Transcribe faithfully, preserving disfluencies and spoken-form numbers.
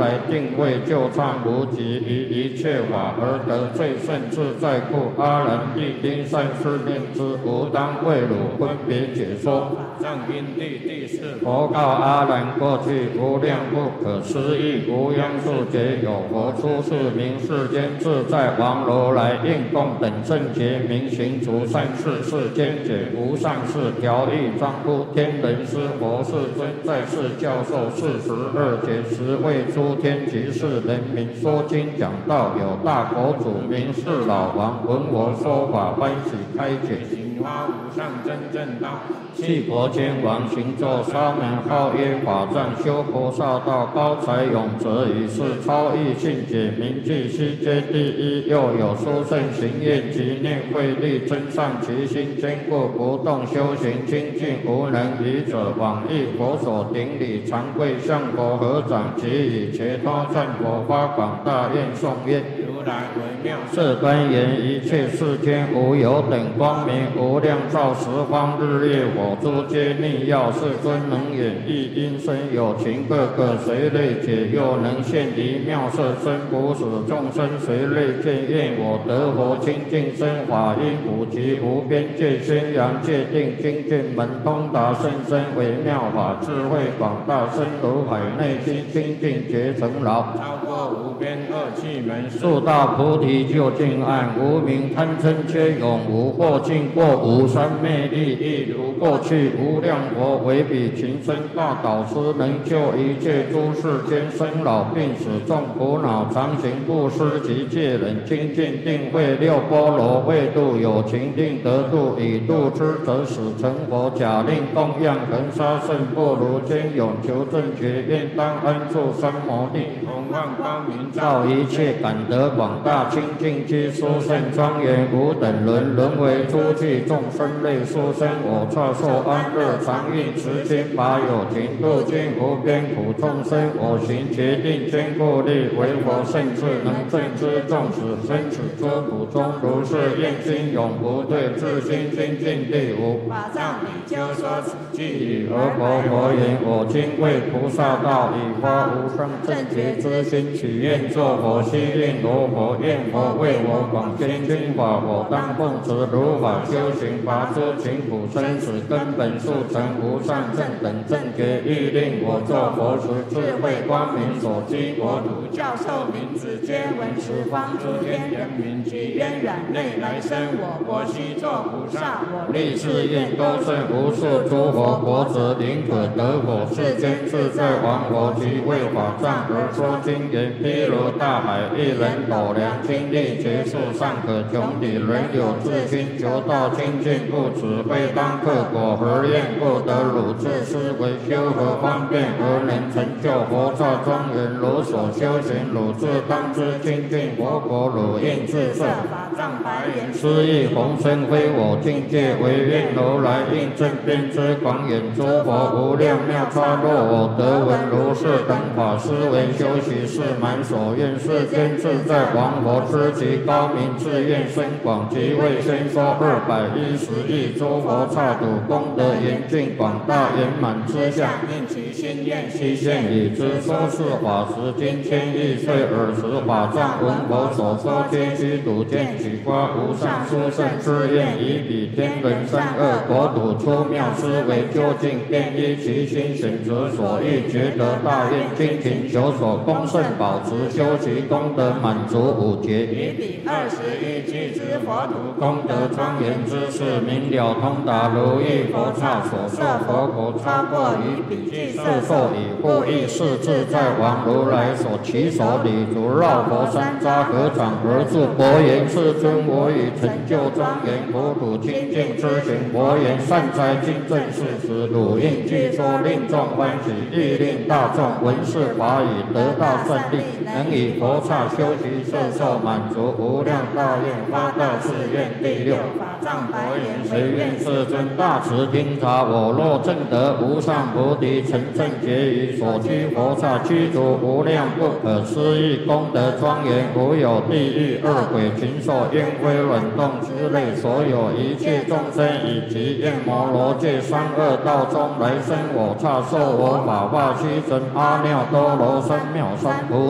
来定位就唱无极，于一切法而得最胜自在故，阿难亦应善思念之，吾当为汝分别解说。藏因地第四，佛告阿难：过去无量不可思议无央数劫，有佛出世名世间自在王如来，应供等正觉明行除善事，世间解无上士调御庄夫天人师佛世尊，在世教授四十二劫，十位诸天及世人民说经讲道，有大佛祖名是老王，闻我说法欢喜开解，行发无上真正道。弃佛天王行咒沙门号曰法藏，修菩萨道高才永泽，以是超异性解名句悉皆第一。又有殊胜行愿及念慧力增上其心，坚固不动修行清净，无能愚者往诣佛所顶礼，常跪向佛合掌，即以伽多赞佛发广大愿颂曰：如来为妙色端严，一切世间无有等光明，无量照十方日月火诸皆逆耀，世尊能演绎音声，有情各个随类解，又能现离妙色身，不使众生随类见。愿我得佛清净身，法音普及无边界，宣扬界定精进门通达甚深，微妙法智慧广大，深如海内心清净觉成牢，超过无边恶趣门，速到菩提究竟岸，无明贪嗔皆永无过尽过无三昧力，亦如过去无量佛为彼情深大导师，能救一切诸世间生老病死众苦恼，常行布施及戒忍精进定慧六波罗为度有情定得度，以度之则使成佛，假令供养恒沙圣不如坚永求正觉，愿当安住三摩地，弘万光明照一切，感得广大清净之殊胜庄严，无等伦沦为诸趣众生类殊生，我刹受安乐常运持心法有情度尽无边苦众生，我行决定坚固力，为佛圣智能正知众使生死诸苦中，如是愿心永不退，自心清净地无法藏比丘说此句语，而佛佛言：我今为菩萨道，以发无上正觉之心，许愿作佛，悉令罗佛，愿佛为我广宣经法，我当奉持如法修行，拔诸情苦生死根本，速成无上正等正觉，欲令我作佛时，智慧光明所居国土，教授名字皆闻十方诸天人民，及渊远内来生我国悉作菩萨，我立誓愿多胜无数诸佛，国者宁可得佛，世间自在王佛，及为法藏而说经言，譬如大海，一人斗量，经历劫数尚可穷底，人有自心求道清净，不此非当克果，何愿不得汝自思维修何方便，而能成就佛刹庄严，如所修行，汝自当知清净佛国，汝应自设法藏白言，斯亦弘身非我境界，唯愿如来应正遍知广远诸佛无量妙差，若我得闻如是等法，思维修习是满所愿，世间自在王佛知其高明，自愿深广，即为先说二百一十亿诸佛刹土，功德严净广大圆满之相，应其心愿悉现已知，说是法时今千亿岁，尔时法藏闻佛所说，皆须睹见取发无上殊胜之愿，以彼天人善恶国土出妙思维究竟，便依其心选择所欲，觉得大愿精勤求所恭圣保持，修习功德满足五劫，以彼二十一俱之佛土，功德庄严之事明了通达，如意佛刹所受佛果，超过于彼具色受以故，亦是自在王如来所起手礼足，绕佛山匝合掌而住，佛言：世尊，我已成就庄严国土清净之行。佛言：善哉，今正是时，汝应具说，令众欢喜，亦令大众闻是法语，得大胜利，能以佛刹修习摄受满足无量大愿，发大誓愿。第六法藏佛言：谁愿世尊大慈听察，我若证得无上菩提，成正圣洁与所居佛刹具足无量不可思议功德庄严，无有地狱恶鬼禽兽阴灰卵动之类所有一切众生，以及焰摩罗界三恶道中来生我刹受我法化虚真阿耨多罗三藐三菩